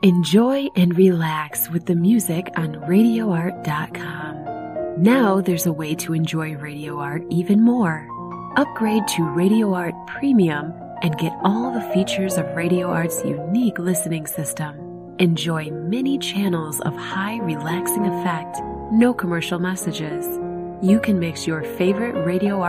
Enjoy and relax with the music on RadioArt.com. Now there's a way to enjoy Radio Art even more. Upgrade to Radio Art Premium and get all the features of Radio Art's unique listening system. Enjoy many channels of high relaxing effect, no commercial messages. You can mix your favorite Radio Art